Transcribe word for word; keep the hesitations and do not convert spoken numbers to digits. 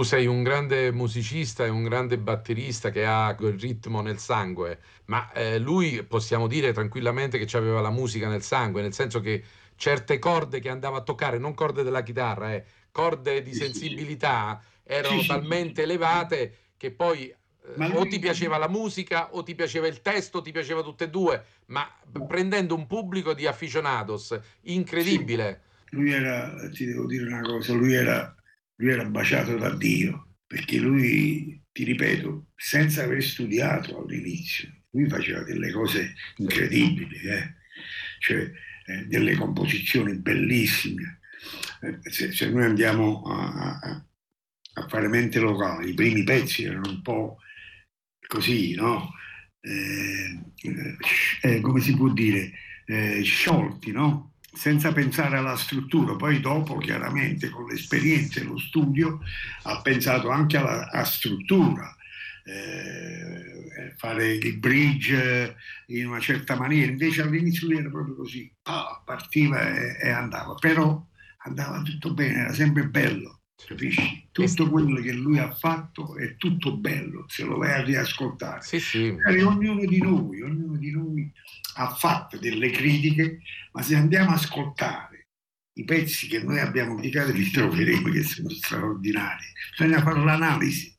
sei un grande musicista e un grande batterista che ha quel ritmo nel sangue, ma eh, lui possiamo dire tranquillamente che aveva la musica nel sangue, nel senso che certe corde che andava a toccare, non corde della chitarra, eh, corde di Sì, sì, sì. sensibilità, Sì, erano sì, sì, talmente sì. elevate che poi eh, Ma o ti lui, piaceva la musica o ti piaceva il testo, o ti piaceva tutte e due, ma prendendo un pubblico di aficionados sì, incredibile. lui era, ti devo dire una cosa, lui era, lui era baciato da Dio, perché lui, ti ripeto, senza aver studiato all'inizio, lui faceva delle cose Sì. incredibili, eh? Cioè eh, delle composizioni bellissime. Eh, se, se noi andiamo a, a- a fare mente locale, i primi pezzi erano un po' così, no? Eh, eh, come si può dire? Eh, sciolti, no? Senza pensare alla struttura. Poi dopo, chiaramente, con l'esperienza e lo studio, ha pensato anche alla, alla struttura, eh, fare il bridge in una certa maniera. Invece all'inizio lui era proprio così, ah, partiva e, e andava, però andava tutto bene, era sempre bello. Capisci? E, Tutto quello che lui ha fatto è tutto bello, se lo vai a riascoltare. sì, sì. Magari ognuno di noi, ognuno di noi ha fatto delle critiche, ma se andiamo a ascoltare i pezzi che noi abbiamo criticato li troveremo che sono straordinari. Bisogna fare l'analisi,